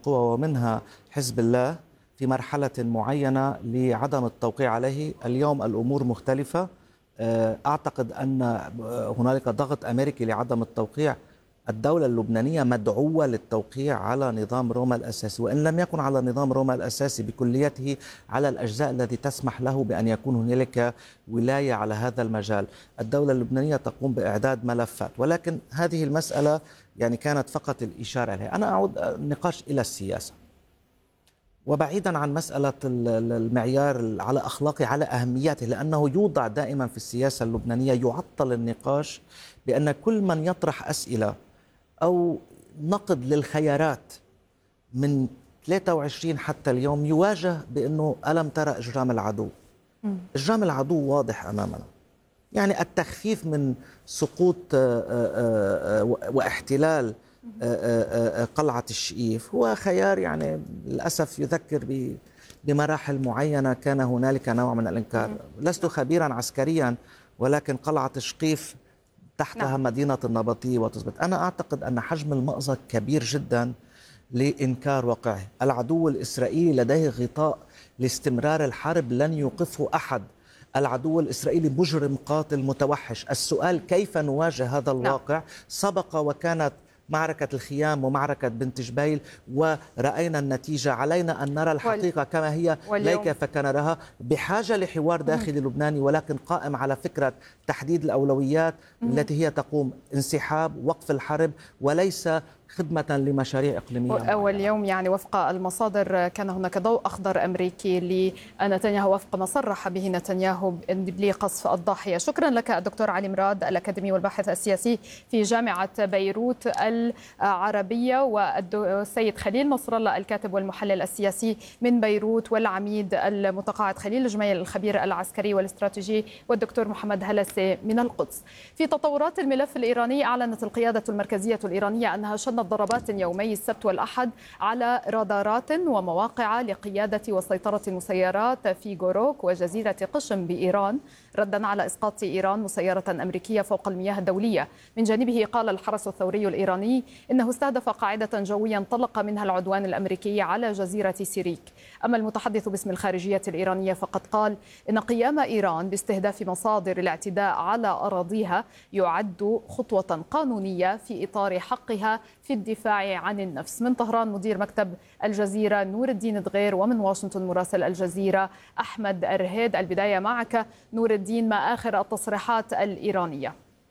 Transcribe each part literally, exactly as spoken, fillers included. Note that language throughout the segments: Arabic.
القوى ومنها حزب الله في مرحلة معينة لعدم التوقيع عليه. اليوم الأمور مختلفة. أعتقد أن هنالك ضغط أمريكي لعدم التوقيع. الدولة اللبنانية مدعوة للتوقيع على نظام روما الأساسي، وإن لم يكن على نظام روما الأساسي بكليته، على الأجزاء التي تسمح له بأن يكون هنالك ولاية على هذا المجال. الدولة اللبنانية تقوم بإعداد ملفات، ولكن هذه المسألة يعني كانت فقط الإشارة إليها. أنا أعود النقاش إلى السياسة، وبعيدا عن مسألة المعيار على أخلاقه على أهميته، لأنه يوضع دائما في السياسة اللبنانية، يعطل النقاش بأن كل من يطرح أسئلة أو نقد للخيارات من ثلاثة وعشرين حتى اليوم يواجه بأنه ألم ترى إجرام العدو. إجرام العدو واضح أمامنا، يعني التخفيف من سقوط واحتلال قلعة الشئيف هو خيار يعني للأسف يذكر بمراحل معينة كان هنالك نوع من الإنكار. لست خبيرا عسكريا، ولكن قلعة الشقيف تحتها نعم. مدينة النبطية وتثبت. أنا أعتقد أن حجم المأزق كبير جدا لإنكار واقعه. العدو الإسرائيلي لديه غطاء لاستمرار الحرب لن يوقفه أحد. العدو الإسرائيلي مجرم قاتل متوحش. السؤال كيف نواجه هذا الواقع؟ نعم. سبق وكانت معركة الخيام ومعركة بنت جبيل ورأينا النتيجة. علينا أن نرى الحقيقة وال... كما هي لا كيف كان نراها. بحاجة لحوار داخلي لبناني، ولكن قائم على فكرة تحديد الأولويات التي هي تقوم انسحاب، وقف الحرب، وليس خدمة لمشاريع إقليمية. واليوم يعني وفق المصادر كان هناك ضوء أخضر أمريكي لنتنياهو وفق ما صرح به نتنياهو لقصف الضاحية. شكرا لك الدكتور علي مراد، الأكاديمي والباحث السياسي في جامعة بيروت العربية، والسيد خليل نصر الله الكاتب والمحلل السياسي من بيروت، والعميد المتقاعد خليل جميل الخبير العسكري والاستراتيجي، والدكتور محمد هلسي من القدس. في تطورات الملف الإيراني، أعلنت القيادة المركزية الإيرانية أنها شنت ضربات يومي السبت والأحد على رادارات ومواقع لقيادة وسيطرة المسيرات في غوروك وجزيرة قشم بإيران، ردا على إسقاط إيران مسيرة أمريكية فوق المياه الدولية. من جانبه قال الحرس الثوري الإيراني إنه استهدف قاعدة جوية انطلق منها العدوان الأمريكي على جزيرة سيريك. أما المتحدث باسم الخارجية الإيرانية فقد قال إن قيام إيران باستهداف مصادر الاعتداء على أراضيها يعد خطوة قانونية في إطار حقها في الدفاع عن النفس. من طهران مدير مكتب الجزيرة نور الدين دغير، ومن واشنطن مراسل الجزيرة أحمد الرهيد. البداية معك نور الدين، ما آخر التصريحات الإيرانية؟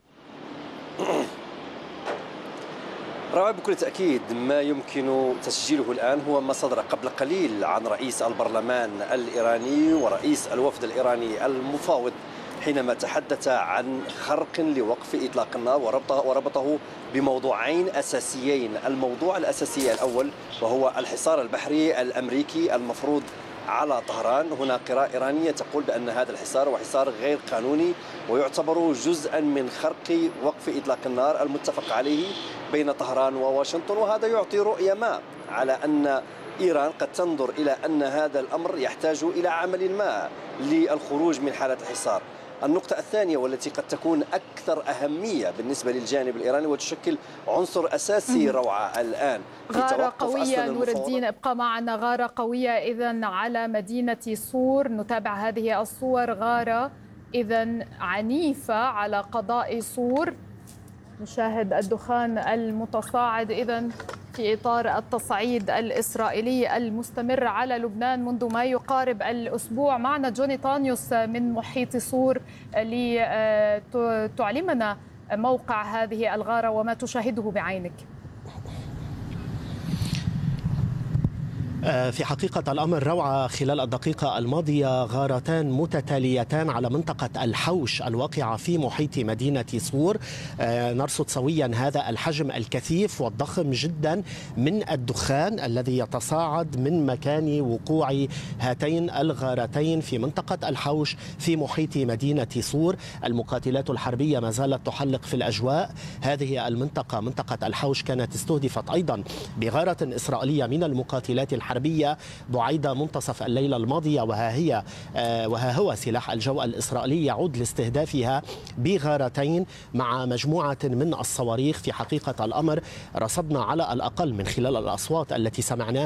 رواه بكل تأكيد ما يمكن تسجيله الآن هو ما صدر قبل قليل عن رئيس البرلمان الإيراني ورئيس الوفد الإيراني المفاوض، حينما تحدث عن خرق لوقف إطلاق النار وربطه, وربطه بموضوعين أساسيين. الموضوع الأساسي الأول وهو الحصار البحري الأمريكي المفروض على طهران. هنا قراءة إيرانية تقول بأن هذا الحصار هو حصار غير قانوني ويعتبر جزءا من خرق وقف إطلاق النار المتفق عليه بين طهران وواشنطن، وهذا يعطي رؤية ما على أن إيران قد تنظر إلى أن هذا الأمر يحتاج إلى عمل ما للخروج من حالة الحصار. النقطة الثانية والتي قد تكون أكثر أهمية بالنسبة للجانب الإيراني وتشكل عنصر أساسي روعة الآن، غارة قوية نور الدين، ابقى معنا. غارة قوية إذن على مدينة صور، نتابع هذه الصور. غارة إذن عنيفة على قضاء صور، نشاهد الدخان المتصاعد إذن في إطار التصعيد الإسرائيلي المستمر على لبنان منذ ما يقارب الأسبوع. معنا جوني طانيوس من محيط صور لتعلمنا موقع هذه الغارة وما تشاهده بعينك. في حقيقة الأمر روعة، خلال الدقيقة الماضية غارتان متتاليتان على منطقة الحوش الواقعة في محيط مدينة صور. نرصد سويا هذا الحجم الكثيف والضخم جدا من الدخان الذي يتصاعد من مكان وقوع هاتين الغارتين في منطقة الحوش في محيط مدينة صور. المقاتلات الحربية ما زالت تحلق في الأجواء. هذه المنطقة منطقة الحوش كانت استهدفت أيضا بغارة إسرائيلية من المقاتلات الحربية بعيد منتصف الليلة الماضية، وها هي وها هو سلاح الجو الإسرائيلي يعود لاستهدافها بغارتين مع مجموعة من الصواريخ. في حقيقة الأمر رصدنا على الأقل من خلال الأصوات التي سمعناها